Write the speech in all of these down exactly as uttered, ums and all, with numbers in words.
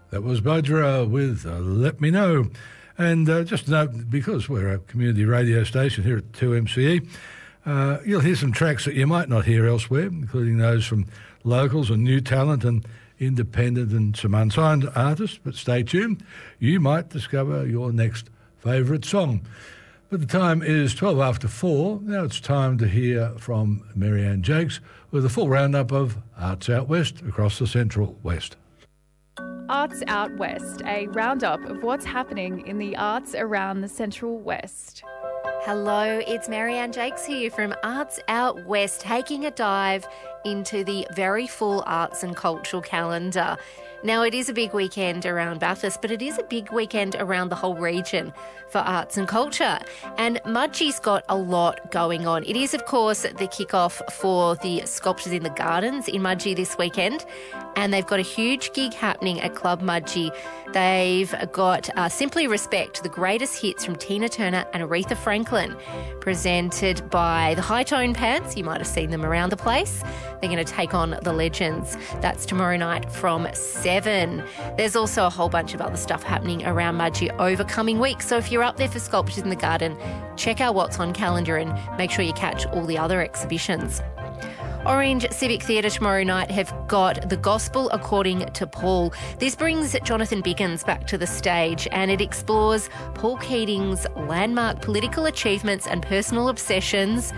That was Budra with uh, Let Me Know. And uh, just note, because we're a community radio station here at two M C E, uh, you'll hear some tracks that you might not hear elsewhere, including those from locals and new talent and independent and some unsigned artists. But stay tuned, you might discover your next favourite song. But the time is twelve after four. Now it's time to hear from Marianne Jakes with a full roundup of Arts Out West across the Central West. Arts Out West, a roundup of what's happening in the arts around the Central West. Hello, it's Marianne Jakes here from Arts Out West, taking a dive into the very full arts and cultural calendar. Now, it is a big weekend around Bathurst, but it is a big weekend around the whole region for arts and culture. And Mudgee's got a lot going on. It is, of course, the kick-off for the Sculptures in the Gardens in Mudgee this weekend, and they've got a huge gig happening at Club Mudgee. They've got uh, Simply Respect, the greatest hits from Tina Turner and Aretha Franklin, presented by the High Tone Pants. You might have seen them around the place. They're going to take on the legends. That's tomorrow night from seven. There's also a whole bunch of other stuff happening around Mudgee over coming weeks. So if you're up there for Sculptures in the Garden, check out what's on calendar and make sure you catch all the other exhibitions. Orange Civic Theatre tomorrow night have got The Gospel According to Paul. This brings Jonathan Biggins back to the stage, and it explores Paul Keating's landmark political achievements and personal obsessions.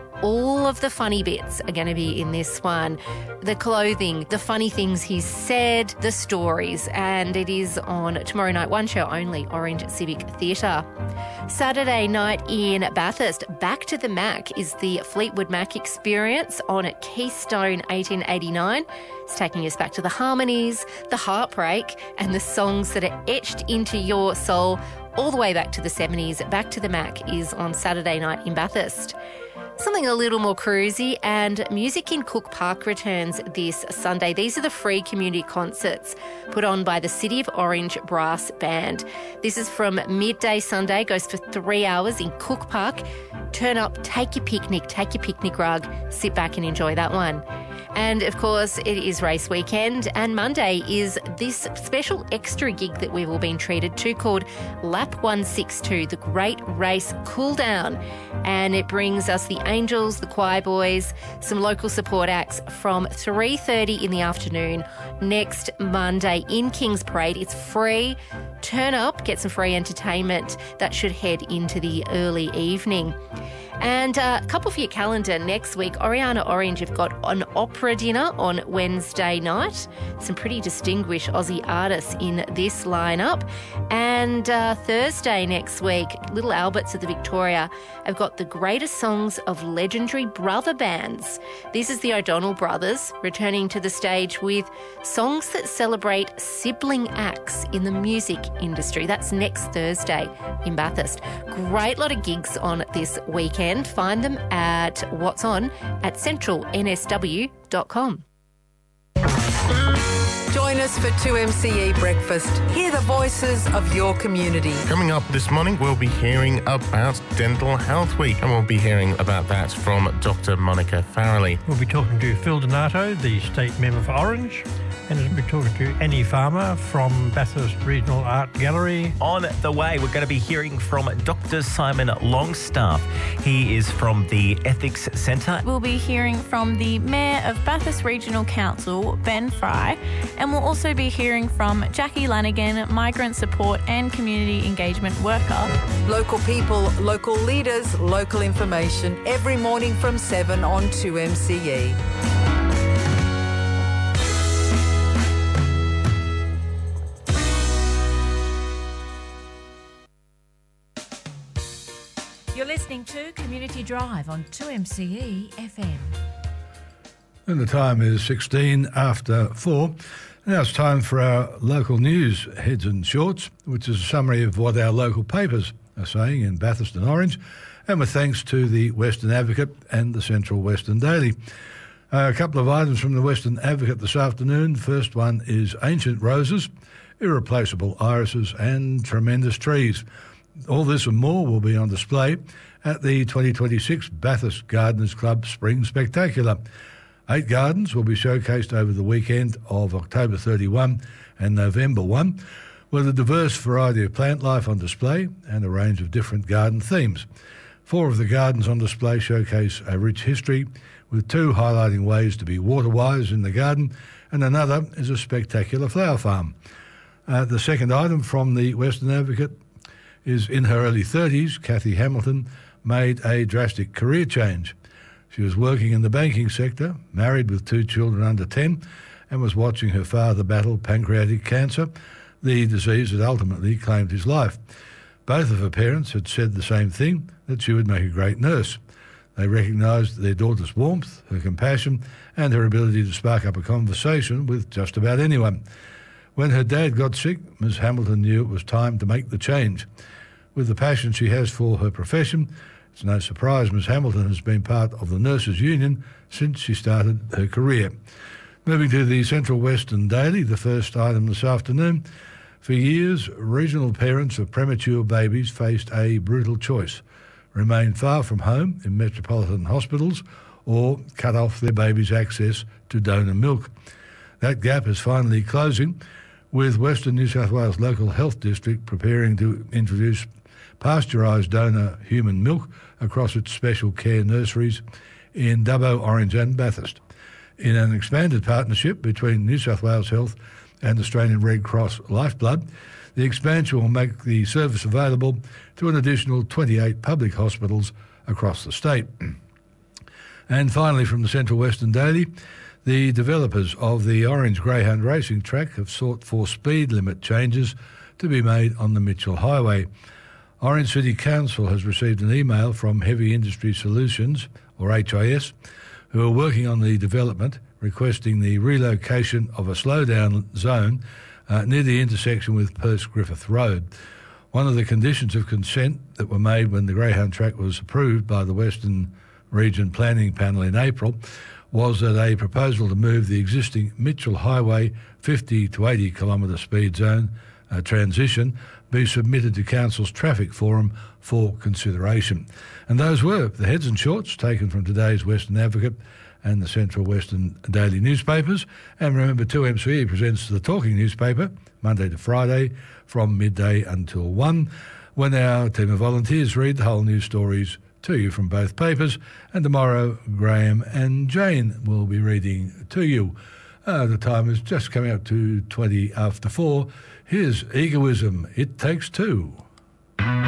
All of the funny bits are going to be in this one. The clothing, the funny things he said, the stories, and it is on tomorrow night, one show only, Orange Civic Theatre. Saturday night in Bathurst, Back to the Mac is the Fleetwood Mac experience on at Keystone eighteen eighty-nine. It's taking us back to the harmonies, the heartbreak, and the songs that are etched into your soul all the way back to the seventies. Back to the Mac is on Saturday night in Bathurst. Something a little more cruisy, and Music in Cook Park returns this Sunday. These are the free community concerts put on by the City of Orange Brass Band. This is from midday Sunday, goes for three hours in Cook Park. Turn up, take your picnic, take your picnic rug, sit back and enjoy that one. And, of course, it is race weekend, and Monday is this special extra gig that we've all been treated to called Lap one sixty-two, the Great Race Cool Down. And it brings us the Angels, the Choir Boys, some local support acts from three thirty in the afternoon next Monday in Kings Parade. It's free. Turn up, get some free entertainment. That should head into the early evening. And uh, a couple for your calendar next week. Oriana Orange have got an opera dinner on Wednesday night. Some pretty distinguished Aussie artists in this lineup. And uh, Thursday next week, Little Alberts of the Victoria have got the greatest songs of legendary brother bands. This is the O'Donnell Brothers returning to the stage with songs that celebrate sibling acts in the music industry. That's next Thursday in Bathurst. Great lot of gigs on this weekend. Find them at what's on at central n s w dot com. Join us for two M C E Breakfast. Hear the voices of your community. Coming up this morning, we'll be hearing about Dental Health Week, and we'll be hearing about that from Doctor Monica Farrelly. We'll be talking to Phil Donato, the State Member for Orange, and we'll be talking to Annie Farmer from Bathurst Regional Art Gallery. On the way, we're going to be hearing from Doctor Simon Longstaff. He is from the Ethics Centre. We'll be hearing from the Mayor of Bathurst Regional Council, Ben Fry, and we'll also be hearing from Jackie Lanigan, Migrant Support and Community Engagement Worker. Local people, local leaders, local information, every morning from seven on two M C E. You're listening to Community Drive on two M C E F M. And the time is sixteen after four. Now it's time for our local news, Heads and Shorts, which is a summary of what our local papers are saying in Bathurst and Orange, and with thanks to the Western Advocate and the Central Western Daily. Uh, a couple of items from the Western Advocate this afternoon. First one is ancient roses, irreplaceable irises and tremendous trees. All this and more will be on display at the twenty twenty-six Bathurst Gardeners Club Spring Spectacular. Eight gardens will be showcased over the weekend of October thirty-first and November first, with a diverse variety of plant life on display and a range of different garden themes. Four of the gardens on display showcase a rich history, with two highlighting ways to be water-wise in the garden, and another is a spectacular flower farm. Uh, the second item from the Western Advocate is, in her early thirties, Kathy Hamilton made a drastic career change. She was working in the banking sector, married with two children under ten, and was watching her father battle pancreatic cancer, the disease that ultimately claimed his life. Both of her parents had said the same thing, that she would make a great nurse. They recognised their daughter's warmth, her compassion, and her ability to spark up a conversation with just about anyone. When her dad got sick, Miz Hamilton knew it was time to make the change. With the passion she has for her profession, it's no surprise Miz Hamilton has been part of the Nurses Union since she started her career. Moving to the Central Western Daily, the first item this afternoon. For years, regional parents of premature babies faced a brutal choice: remain far from home in metropolitan hospitals or cut off their babies' access to donor milk. That gap is finally closing, with Western New South Wales Local Health District preparing to introduce pasteurised donor human milk across its special care nurseries in Dubbo, Orange and Bathurst. In an expanded partnership between New South Wales Health and Australian Red Cross Lifeblood, the expansion will make the service available to an additional twenty-eight public hospitals across the state. And finally, from the Central Western Daily, the developers of the Orange Greyhound Racing Track have sought for speed limit changes to be made on the Mitchell Highway. Orange City Council has received an email from Heavy Industry Solutions, or H I S, who are working on the development, requesting the relocation of a slowdown zone uh, near the intersection with Perth Griffith Road. One of the conditions of consent that were made when the Greyhound track was approved by the Western Region Planning Panel in April was that a proposal to move the existing Mitchell Highway fifty to eighty kilometre speed zone uh, transition be submitted to Council's Traffic Forum for consideration. And those were the heads and shorts taken from today's Western Advocate and the Central Western Daily newspapers. And remember, two M C E presents the Talking Newspaper Monday to Friday from midday until one, when our team of volunteers read the whole news stories to you from both papers. And tomorrow, Graham and Jane will be reading to you. Uh, the time is just coming up to twenty after four. Here's Egoism, It Takes Two.